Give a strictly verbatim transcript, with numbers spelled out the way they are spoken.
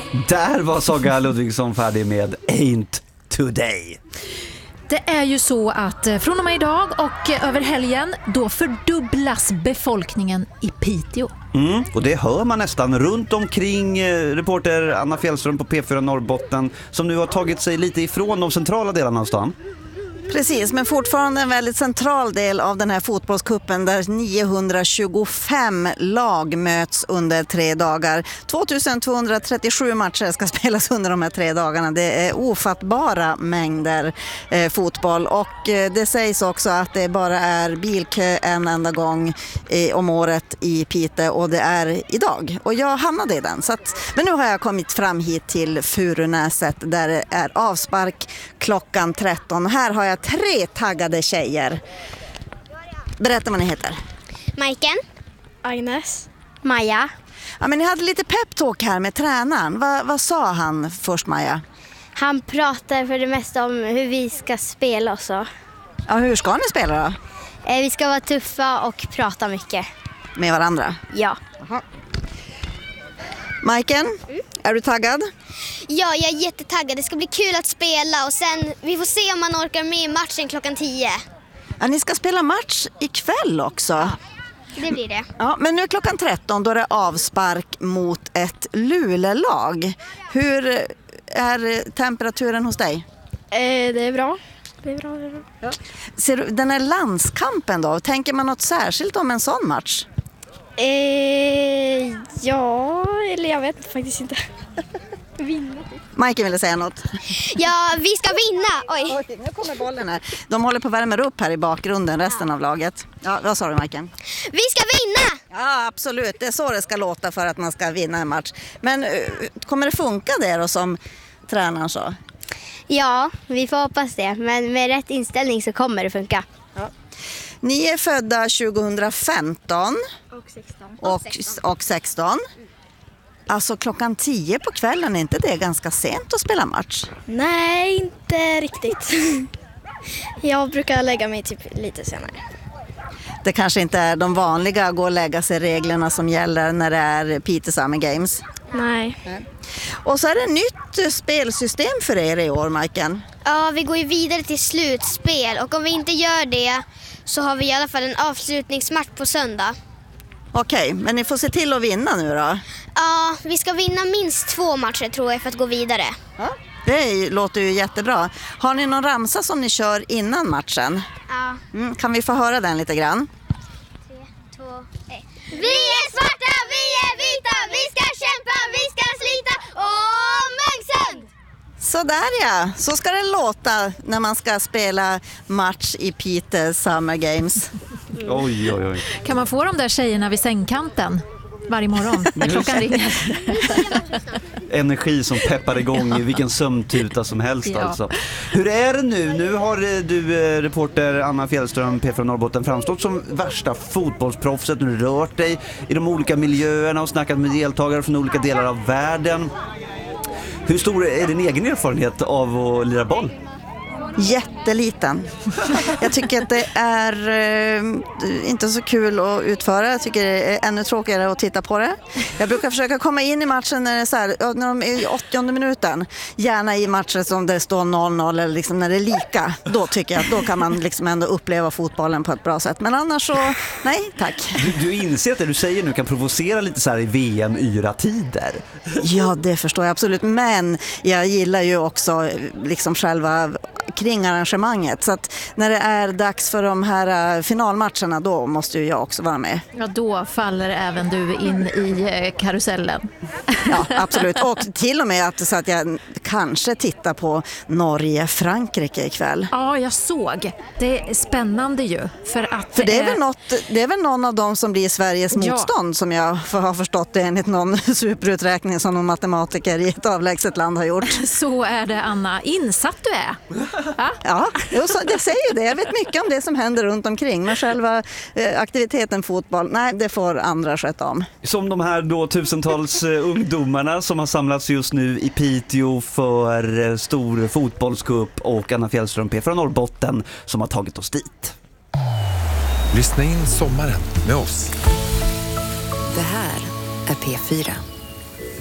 Där var Saga Ludvigsson färdig med Ain't Today. Det är ju så att från och med idag och över helgen då fördubblas befolkningen i Piteå. Mm, och det hör man nästan runt omkring eh, reporter Anna Fjällström på P fyra Norrbotten som nu har tagit sig lite ifrån de centrala delarna av stan. Precis, men fortfarande en väldigt central del av den här fotbollskuppen där niohundratjugofem lag möts under tre dagar. tvåtusentvåhundratrettiosju matcher ska spelas under de här tre dagarna. Det är ofattbara mängder eh, fotboll och eh, det sägs också att det bara är bilkö en enda gång eh, om året i Piteå och det är idag. Och jag hamnade i den. Så att, men nu har jag kommit fram hit till Furunäset där det är avspark klockan tretton. Här har jag tre taggade tjejer. Berätta vad ni heter. Majken. Agnes. Maja. Ja, men ni hade lite peptalk här med tränaren. Va, vad sa han först, Maja? Han pratar för det mesta om hur vi ska spela och så. Ja, hur ska ni spela då? Eh, vi ska vara tuffa och prata mycket. Med varandra? Ja. Aha. Majken, mm. är du taggad? Ja, jag är jättetaggad. Det ska bli kul att spela och sen vi får se om man orkar med i matchen klockan tio. Ja, ni ska spela match ikväll också. Ja, det blir det. Ja, men nu är klockan tretton då är det avspark mot ett Luleå-lag. Hur är temperaturen hos dig? Eh, det är bra. Det är bra, det är bra. Ja. Ser du, den här landskampen då, tänker man något särskilt om en sån match? Eh, ja, eller jag vet faktiskt inte. Vinna. Majken ville säga något. Ja, vi ska vinna. Oj. Okej, nu kommer bollen här. De håller på att värma upp här i bakgrunden, resten av laget. Ja, vad sa du, Majken? Vi ska vinna! Ja, absolut. Det är så det ska låta för att man ska vinna en match. Men uh, kommer det funka det då som tränaren sa? Ja, vi får hoppas det. Men med rätt inställning så kommer det funka. Ja. Ni är födda tjugohundrafemton Och sexton. och, och sexton. Alltså klockan tio på kvällen, är inte det ganska sent att spela match? Nej, inte riktigt. Jag brukar lägga mig typ lite senare. Det kanske inte är de vanliga gå och lägga sig reglerna som gäller när det är Piteå Summer Games. Nej. Och så är det ett nytt spelsystem för er i år, Majken. Ja, vi går ju vidare till slutspel och om vi inte gör det så har vi i alla fall en avslutningsmatch på söndag. Okej, men ni får se till att vinna nu då. Ja, vi ska vinna minst två matcher tror jag för att gå vidare. Ja, det låter ju jättebra. Har ni någon ramsa som ni kör innan matchen? Ja. Mm, kan vi få höra den lite grann? Tre, två, ett. Vi är svarta, vi är vita, vi ska kämpa, vi ska slita och Munksund! Så där ja, så ska det låta när man ska spela match i Piteå Summer Games. Oj, oj, oj. Kan man få de där tjejerna vid sängkanten varje morgon när klockan ringer? Energi som peppar igång i vilken sömntuta som helst Ja. alltså. Hur är det nu? Nu har du, reporter Anna Fjällström, P fyra Norrbotten, framstått som värsta fotbollsproffset. Du har rört dig i de olika miljöerna och snackat med deltagare från olika delar av världen. Hur stor är din egen erfarenhet av att lira boll? Jätteliten. Jag tycker att det är eh, inte så kul att utföra. Jag tycker det är ännu tråkigare att titta på det. Jag brukar försöka komma in i matchen när det är så här, när de är i åttionde minuten. Gärna i matcher som det står noll noll eller liksom när det är lika. Då tycker jag att då kan man liksom ändå uppleva fotbollen på ett bra sätt. Men annars så, nej tack. Du, du inser att det du säger nu kan provocera lite så här i V M-yra-tider. Ja, det förstår jag absolut. Men jag gillar ju också liksom själva kring arrangemanget. Så att när det är dags för de här finalmatcherna, då måste ju jag också vara med. Ja, då faller även du in i karusellen. Ja, absolut. Och till och med att, så att jag kanske tittar på Norge-Frankrike ikväll. Ja, jag såg. Det är spännande ju. För, att För det är, väl något, det är väl någon av dem som blir Sveriges Ja. motstånd som jag har förstått det enligt någon superuträkning som någon matematiker i ett avlägset land har gjort. Så är det, Anna. Insatt du är. Ja. Ja, jag säger ju det. Jag vet mycket om det som händer runt omkring. Men själva eh, aktiviteten fotboll, nej, det får andra sköta om. Som de här då tusentals eh, ungdomarna som har samlats just nu i Piteå för eh, stor fotbollscup och Anna Fjällström, P fyra Norrbotten, som har tagit oss dit. Lyssna in sommaren med oss. Det här är P fyra.